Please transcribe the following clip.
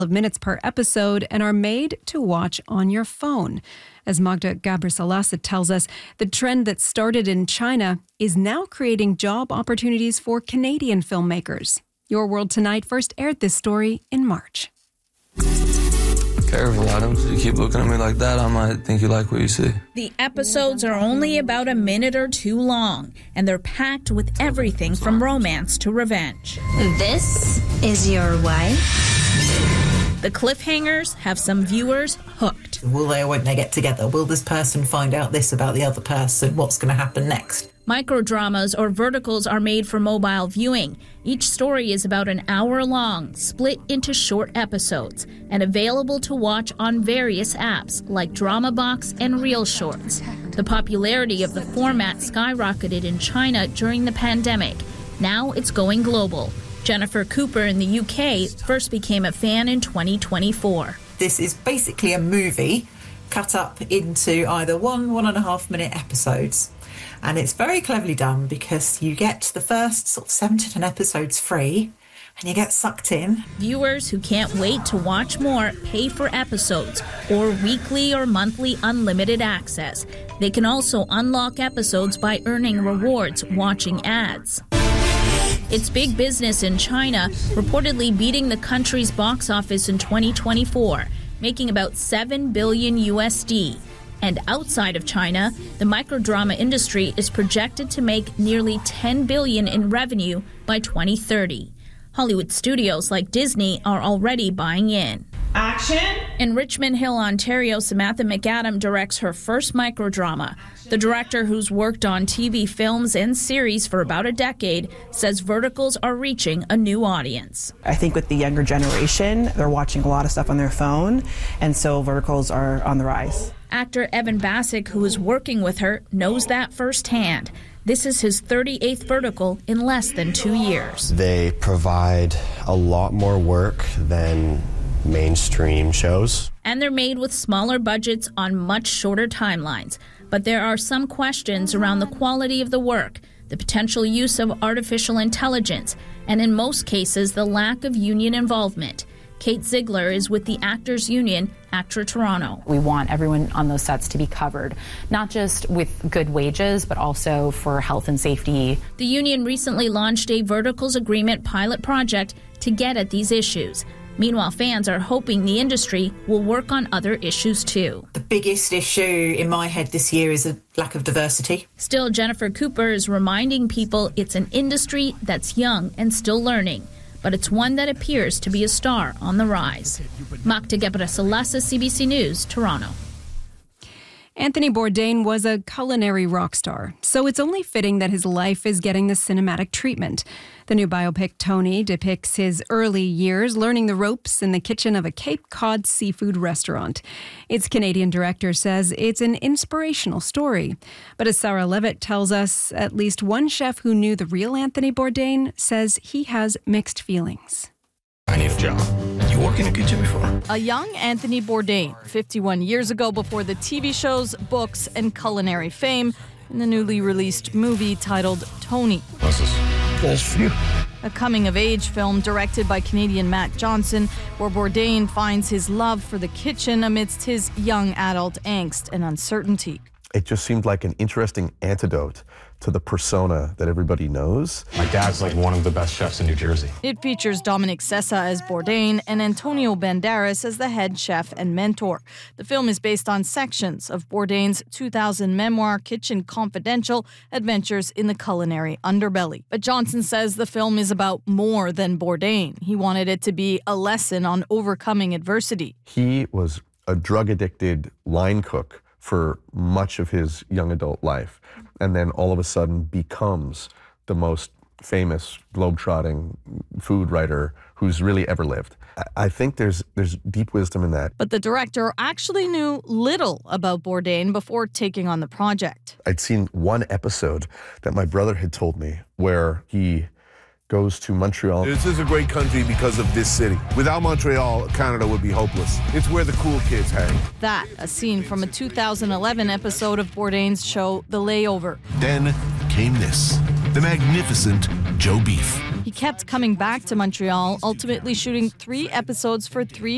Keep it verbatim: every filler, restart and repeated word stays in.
of minutes per episode and are made to watch on your phone. As Magda Gabrisalasa tells us, the trend that started in China is now creating job opportunities for Canadian filmmakers. Your World Tonight first aired this story in March. Careful, Adams. You keep looking at me like that, I might think you like what you see. The episodes are only about a minute or two long, and they're packed with everything from romance to revenge. This is your wife? The cliffhangers have some viewers hooked. Will they or won't they get together? Will this person find out this about the other person? What's going to happen next? Microdramas or verticals are made for mobile viewing. Each story is about an hour long, split into short episodes, and available to watch on various apps like DramaBox and Reel Shorts. The popularity of the format skyrocketed in China during the pandemic. Now it's going global. Jennifer Cooper in the U K first became a fan in twenty twenty-four. This is basically a movie cut up into either one, one and a half minute episodes. And it's very cleverly done because you get the first sort of seven to ten episodes free and you get sucked in. Viewers who can't wait to watch more pay for episodes or weekly or monthly unlimited access. They can also unlock episodes by earning rewards watching ads. It's big business in China, reportedly beating the country's box office in twenty twenty-four, making about seven billion U S D. And outside of China, the microdrama industry is projected to make nearly ten billion dollars in revenue by twenty thirty. Hollywood studios like Disney are already buying in. Action! In Richmond Hill, Ontario, Samantha McAdam directs her first microdrama. The director, who's worked on T V films and series for about a decade, says verticals are reaching a new audience. I think with the younger generation, they're watching a lot of stuff on their phone, and so verticals are on the rise. Actor Evan Bassick, who is working with her, knows that firsthand. This is his thirty-eighth vertical in less than two years. They provide a lot more work than mainstream shows. And they're made with smaller budgets on much shorter timelines. But there are some questions around the quality of the work, the potential use of artificial intelligence, and in most cases, the lack of union involvement. Kate Ziegler is with the Actors Union, ACTRA Toronto. We want everyone on those sets to be covered, not just with good wages, but also for health and safety. The union recently launched a Verticals Agreement pilot project to get at these issues. Meanwhile, fans are hoping the industry will work on other issues too. The biggest issue in my head this year is a lack of diversity. Still, Jennifer Cooper is reminding people it's an industry that's young and still learning, but it's one that appears to be a star on the rise. Magda Gabrisalasa, C B C News, Toronto. Anthony Bourdain was a culinary rock star, so it's only fitting that his life is getting the cinematic treatment. The new biopic, Tony, depicts his early years learning the ropes in the kitchen of a Cape Cod seafood restaurant. Its Canadian director says it's an inspirational story. But as Sarah Levitt tells us, at least one chef who knew the real Anthony Bourdain says he has mixed feelings. I need a job. You work in a kitchen before? A young Anthony Bourdain, fifty-one years ago before the T V shows, books, and culinary fame, in the newly released movie titled Tony. What's this? That's for you. A coming-of-age film directed by Canadian Matt Johnson, where Bourdain finds his love for the kitchen amidst his young adult angst and uncertainty. It just seemed like an interesting antidote to the persona that everybody knows. My dad's like one of the best chefs in New Jersey. It features Dominic Sessa as Bourdain and Antonio Banderas as the head chef and mentor. The film is based on sections of Bourdain's two thousand memoir, Kitchen Confidential, Adventures in the Culinary Underbelly. But Johnson says the film is about more than Bourdain. He wanted it to be a lesson on overcoming adversity. He was a drug-addicted line cook for much of his young adult life, and then all of a sudden becomes the most famous globe-trotting food writer who's really ever lived. I think there's there's deep wisdom in that. But the director actually knew little about Bourdain before taking on the project. I'd seen one episode that my brother had told me where he goes to Montreal. This is a great country because of this city. Without Montreal, Canada would be hopeless. It's where the cool kids hang. That, a scene from a two thousand eleven episode of Bourdain's show, The Layover. Then came this, the magnificent Joe Beef. He kept coming back to Montreal, ultimately shooting three episodes for three